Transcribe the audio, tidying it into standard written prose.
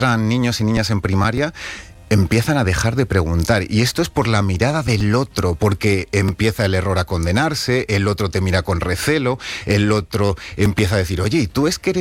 niños y niñas en primaria, empiezan a dejar de preguntar. Y esto es por la mirada del otro, porque empieza el error a condenarse, el otro te mira con recelo, el otro empieza a decir, oye, ¿y tú es que eres